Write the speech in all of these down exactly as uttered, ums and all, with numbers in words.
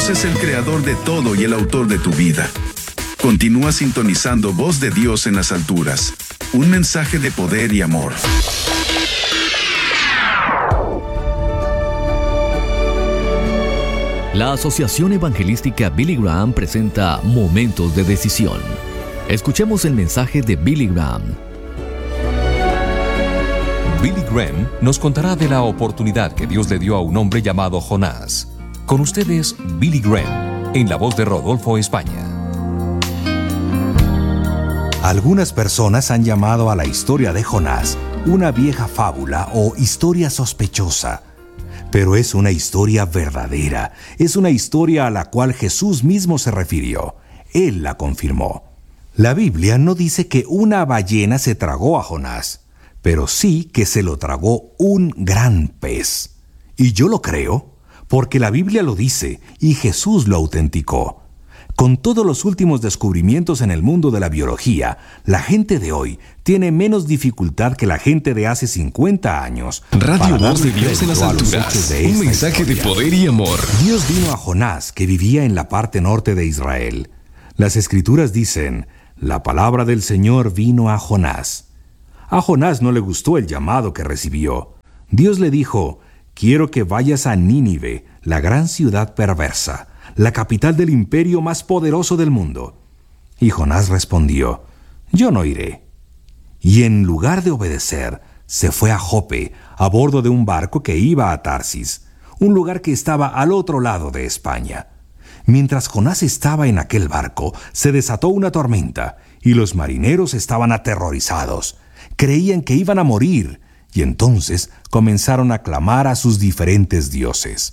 Dios es el creador de todo y el autor de tu vida. Continúa sintonizando Voz de Dios en las alturas. Un mensaje de poder y amor. La Asociación Evangelística Billy Graham presenta Momentos de Decisión. Escuchemos el mensaje de Billy Graham. Billy Graham nos contará de la oportunidad que Dios le dio a un hombre llamado Jonás. Con ustedes, Billy Graham, en la voz de Rodolfo España. Algunas personas han llamado a la historia de Jonás una vieja fábula o historia sospechosa. Pero es una historia verdadera, es una historia a la cual Jesús mismo se refirió. Él la confirmó. La Biblia no dice que una ballena se tragó a Jonás, pero sí que se lo tragó un gran pez. Y yo lo creo, porque la Biblia lo dice y Jesús lo autenticó. Con todos los últimos descubrimientos en el mundo de la biología, la gente de hoy tiene menos dificultad que la gente de hace cincuenta años. Radio Voz de Dios en las alturas. Un mensaje de poder y amor. Dios vino a Jonás, que vivía en la parte norte de Israel. Las Escrituras dicen, la palabra del Señor vino a Jonás. A Jonás no le gustó el llamado que recibió. Dios le dijo, quiero que vayas a Nínive, la gran ciudad perversa, la capital del imperio más poderoso del mundo. Y Jonás respondió, yo no iré. Y en lugar de obedecer, se fue a Jope, a bordo de un barco que iba a Tarsis, un lugar que estaba al otro lado de España. Mientras Jonás estaba en aquel barco, se desató una tormenta, y los marineros estaban aterrorizados. Creían que iban a morir, y entonces comenzaron a clamar a sus diferentes dioses.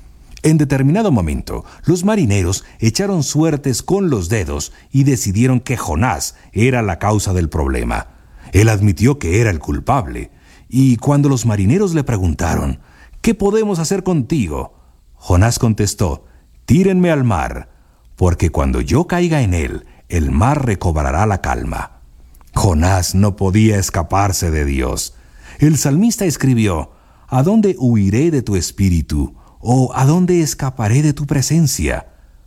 En determinado momento, los marineros echaron suertes con los dedos y decidieron que Jonás era la causa del problema. Él admitió que era el culpable, y cuando los marineros le preguntaron, ¿qué podemos hacer contigo?, Jonás contestó, tírenme al mar, porque cuando yo caiga en él, el mar recobrará la calma. Jonás no podía escaparse de Dios. El salmista escribió, ¿a dónde huiré de tu espíritu? ¿O a dónde escaparé de tu presencia?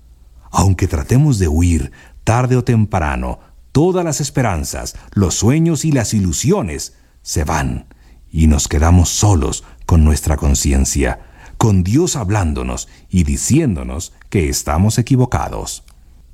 Aunque tratemos de huir, tarde o temprano, todas las esperanzas, los sueños y las ilusiones se van, y nos quedamos solos con nuestra conciencia, con Dios hablándonos y diciéndonos que estamos equivocados.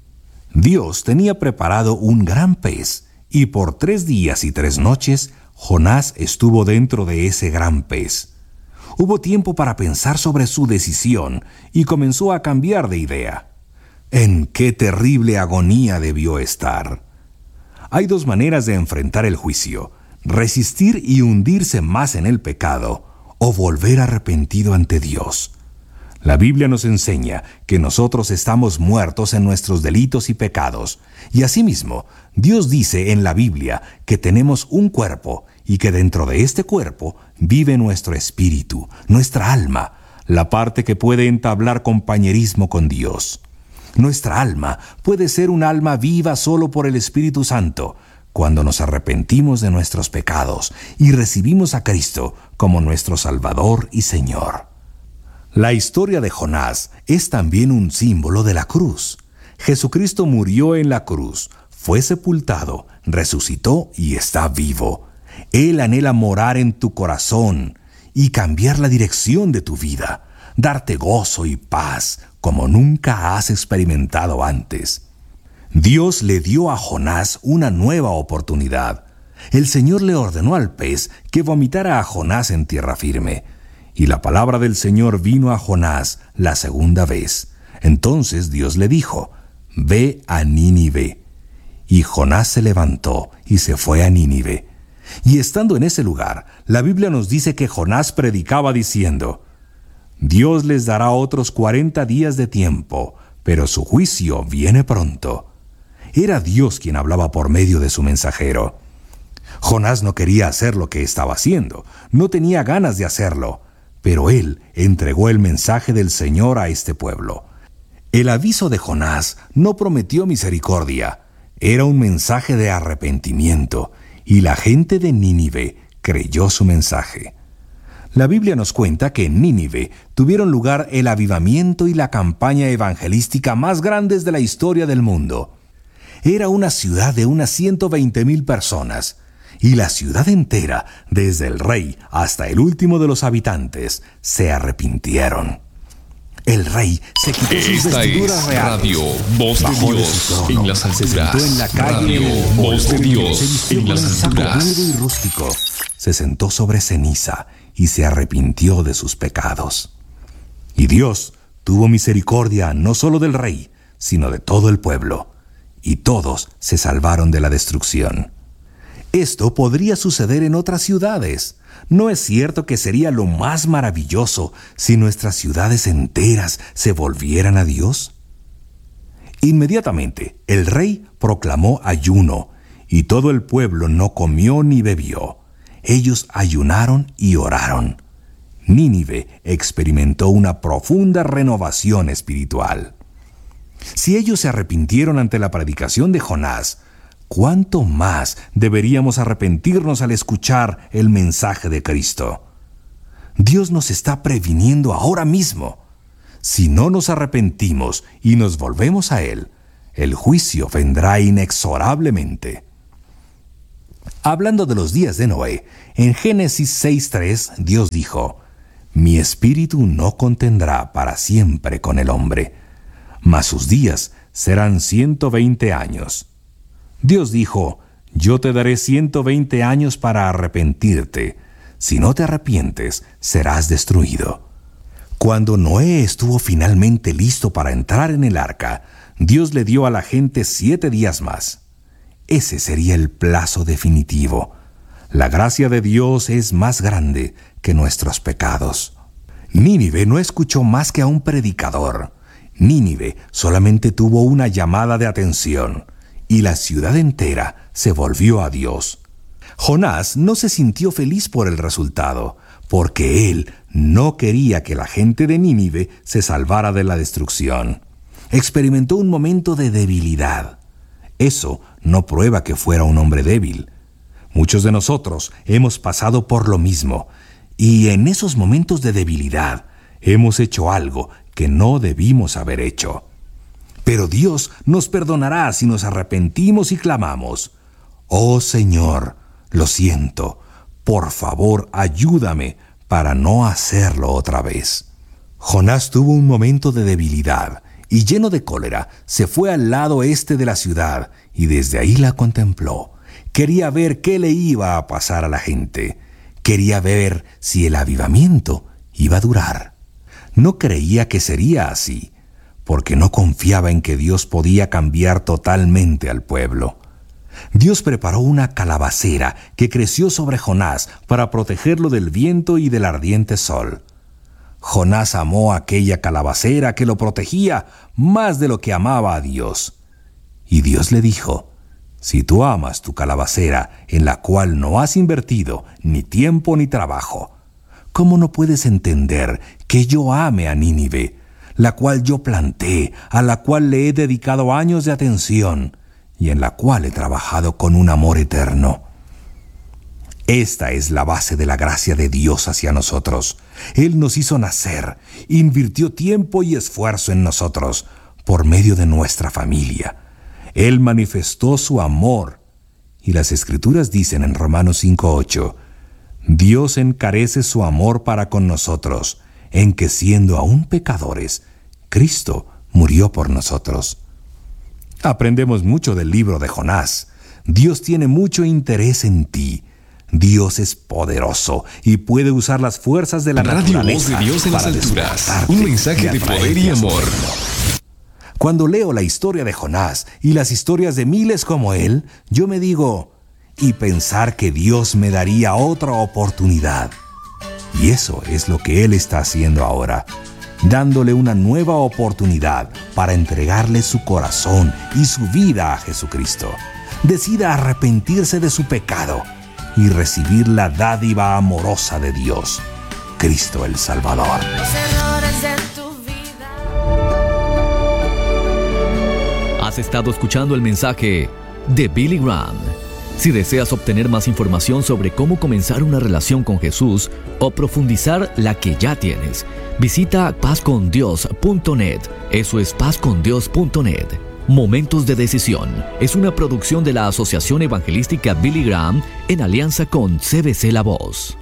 Dios tenía preparado un gran pez, y por tres días y tres noches, Jonás estuvo dentro de ese gran pez. Hubo tiempo para pensar sobre su decisión y comenzó a cambiar de idea. ¿En qué terrible agonía debió estar? Hay dos maneras de enfrentar el juicio: resistir y hundirse más en el pecado, o volver arrepentido ante Dios. La Biblia nos enseña que nosotros estamos muertos en nuestros delitos y pecados, y asimismo, Dios dice en la Biblia que tenemos un cuerpo y que dentro de este cuerpo vive nuestro espíritu, nuestra alma, la parte que puede entablar compañerismo con Dios. Nuestra alma puede ser un alma viva solo por el Espíritu Santo, cuando nos arrepentimos de nuestros pecados y recibimos a Cristo como nuestro Salvador y Señor. La historia de Jonás es también un símbolo de la cruz. Jesucristo murió en la cruz, fue sepultado, resucitó y está vivo. Él anhela morar en tu corazón y cambiar la dirección de tu vida, darte gozo y paz como nunca has experimentado antes. Dios le dio a Jonás una nueva oportunidad. El Señor le ordenó al pez que vomitara a Jonás en tierra firme. Y la palabra del Señor vino a Jonás la segunda vez. Entonces Dios le dijo, ve a Nínive. Y Jonás se levantó y se fue a Nínive. Y estando en ese lugar, la Biblia nos dice que Jonás predicaba diciendo, Dios les dará otros cuarenta días de tiempo, pero su juicio viene pronto. Era Dios quien hablaba por medio de su mensajero. Jonás no quería hacer lo que estaba haciendo, no tenía ganas de hacerlo, pero él entregó el mensaje del Señor a este pueblo. El aviso de Jonás no prometió misericordia, era un mensaje de arrepentimiento, y la gente de Nínive creyó su mensaje. La Biblia nos cuenta que en Nínive tuvieron lugar el avivamiento y la campaña evangelística más grandes de la historia del mundo. Era una ciudad de unas ciento veinte mil personas, y la ciudad entera, desde el rey hasta el último de los habitantes, se arrepintieron. El rey se quitó sus Esta vestiduras es reales, Radio Voz de bajó de Dios su trono, en las se alturas. sentó en la calle Radio en el Voz de polvo, Dios se vistió en con las un saco alturas. rudo y rústico, se sentó sobre ceniza y se arrepintió de sus pecados. Y Dios tuvo misericordia no solo del rey, sino de todo el pueblo, y todos se salvaron de la destrucción. Esto podría suceder en otras ciudades. ¿No es cierto que sería lo más maravilloso si nuestras ciudades enteras se volvieran a Dios? Inmediatamente, el rey proclamó ayuno, y todo el pueblo no comió ni bebió. Ellos ayunaron y oraron. Nínive experimentó una profunda renovación espiritual. Si ellos se arrepintieron ante la predicación de Jonás, ¿cuánto más deberíamos arrepentirnos al escuchar el mensaje de Cristo? Dios nos está previniendo ahora mismo. Si no nos arrepentimos y nos volvemos a Él, el juicio vendrá inexorablemente. Hablando de los días de Noé, en Génesis seis tres, Dios dijo: «Mi espíritu no contendrá para siempre con el hombre, mas sus días serán ciento veinte años». Dios dijo: «Yo te daré ciento veinte años para arrepentirte. Si no te arrepientes, serás destruido». Cuando Noé estuvo finalmente listo para entrar en el arca, Dios le dio a la gente siete días más. Ese sería el plazo definitivo. La gracia de Dios es más grande que nuestros pecados. Nínive no escuchó más que a un predicador. Nínive solamente tuvo una llamada de atención, y la ciudad entera se volvió a Dios. Jonás no se sintió feliz por el resultado, porque él no quería que la gente de Nínive se salvara de la destrucción. Experimentó un momento de debilidad. Eso no prueba que fuera un hombre débil. Muchos de nosotros hemos pasado por lo mismo, y en esos momentos de debilidad hemos hecho algo que no debimos haber hecho. Pero Dios nos perdonará si nos arrepentimos y clamamos: «Oh Señor, lo siento, por favor ayúdame para no hacerlo otra vez». Jonás tuvo un momento de debilidad y, lleno de cólera, se fue al lado este de la ciudad y desde ahí la contempló. Quería ver qué le iba a pasar a la gente. Quería ver si el avivamiento iba a durar. No creía que sería así, porque no confiaba en que Dios podía cambiar totalmente al pueblo. Dios preparó una calabacera que creció sobre Jonás para protegerlo del viento y del ardiente sol. Jonás amó aquella calabacera que lo protegía más de lo que amaba a Dios. Y Dios le dijo: «Si tú amas tu calabacera en la cual no has invertido ni tiempo ni trabajo, ¿cómo no puedes entender que yo ame a Nínive, la cual yo planté, a la cual le he dedicado años de atención y en la cual he trabajado con un amor eterno?» Esta es la base de la gracia de Dios hacia nosotros. Él nos hizo nacer, invirtió tiempo y esfuerzo en nosotros por medio de nuestra familia. Él manifestó su amor. Y las Escrituras dicen en Romanos cinco ocho, «Dios encarece su amor para con nosotros, en que siendo aún pecadores, Cristo murió por nosotros». Aprendemos mucho del libro de Jonás. Dios tiene mucho interés en ti. Dios es poderoso y puede usar las fuerzas de la Radio naturaleza Voz de Dios en las para alturas. despertarte Un mensaje de atraerte poder y a su amor. reino. Cuando leo la historia de Jonás y las historias de miles como él, yo me digo, y pensar que Dios me daría otra oportunidad. Y eso es lo que Él está haciendo ahora, dándole una nueva oportunidad para entregarle su corazón y su vida a Jesucristo. Decida arrepentirse de su pecado y recibir la dádiva amorosa de Dios, Cristo el Salvador. Los errores de tu vida. Has estado escuchando el mensaje de Billy Graham. Si deseas obtener más información sobre cómo comenzar una relación con Jesús o profundizar la que ya tienes, visita paz con dios punto net. Eso es paz con dios punto net. Momentos de Decisión es una producción de la Asociación Evangelística Billy Graham en alianza con C B C La Voz.